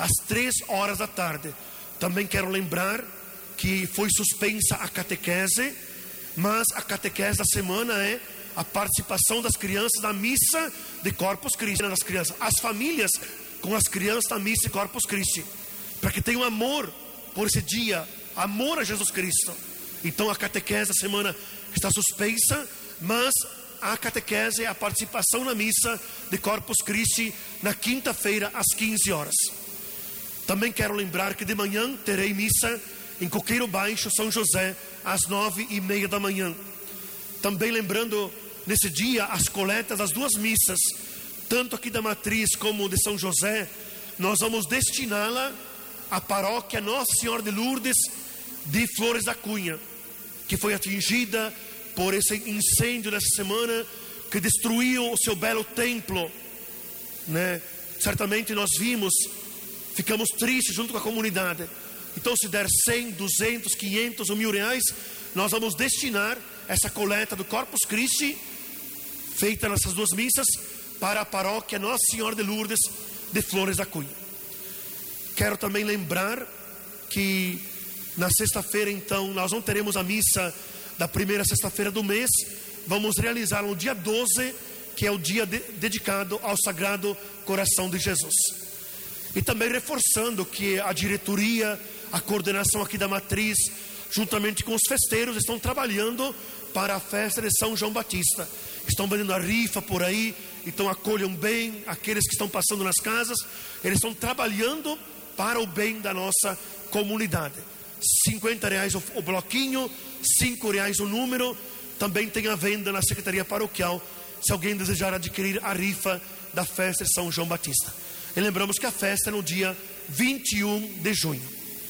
às 3 da tarde. Também quero lembrar que foi suspensa a catequese, mas a catequese da semana é a participação das crianças na missa de Corpus Christi, das crianças, as famílias com as crianças na missa de Corpus Christi, para que tenham amor por esse dia, amor a Jesus Cristo. Então a catequese da semana está suspensa, mas a catequese é a participação na missa de Corpus Christi na quinta-feira às 15 horas. Também quero lembrar que de manhã terei missa em Coqueiro Baixo, São José, às 9:30 da manhã. Também lembrando nesse dia as coletas das 2 missas, tanto aqui da Matriz como de São José, nós vamos destiná-la à paróquia Nossa Senhora de Lourdes de Flores da Cunha, que foi atingida por esse incêndio dessa semana que destruiu o seu belo templo, né? Certamente nós vimos, ficamos tristes junto com a comunidade. Então se der 100, 200, 500 ou 1.000 reais, nós vamos destinar essa coleta do Corpus Christi, feita nessas 2 missas, para a paróquia Nossa Senhora de Lourdes de Flores da Cunha. Quero também lembrar que na sexta-feira, então, nós não teremos a missa da primeira sexta-feira do mês. Vamos realizar no dia 12, que é o dia dedicado ao Sagrado Coração de Jesus. E também reforçando que a diretoria, a coordenação aqui da Matriz, juntamente com os festeiros, estão trabalhando para a festa de São João Batista. Estão vendendo a rifa por aí, então acolham bem aqueles que estão passando nas casas. Eles estão trabalhando para o bem da nossa comunidade. R$50 o bloquinho, R$5 o número. Também tem a venda na Secretaria Paroquial, se alguém desejar adquirir a rifa da festa de São João Batista. E lembramos que a festa é no dia 21 de junho.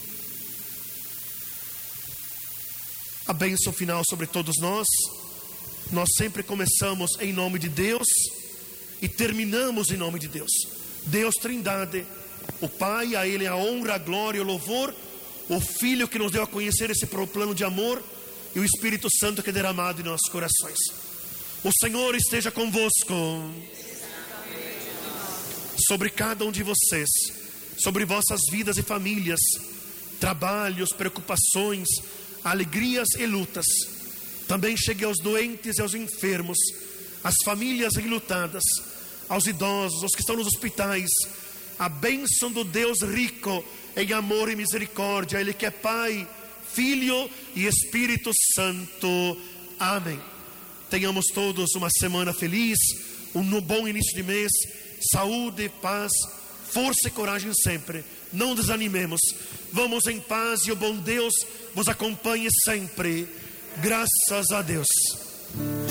A bênção final sobre todos nós. Nós sempre começamos em nome de Deus e terminamos em nome de Deus. Deus Trindade, o Pai, a Ele a honra, a glória e o louvor. O Filho que nos deu a conhecer esse plano de amor, e o Espírito Santo que é derramado em nossos corações. O Senhor esteja convosco. Sobre cada um de vocês, sobre vossas vidas e famílias, trabalhos, preocupações, alegrias e lutas. Também chegue aos doentes e aos enfermos, às famílias enlutadas, aos idosos, aos que estão nos hospitais. A bênção do Deus rico em amor e misericórdia, Ele que é Pai, Filho e Espírito Santo. Amém. Tenhamos todos uma semana feliz, um bom início de mês. Saúde, paz, força e coragem sempre. Não desanimemos. Vamos em paz e o bom Deus vos acompanhe sempre. Graças a Deus.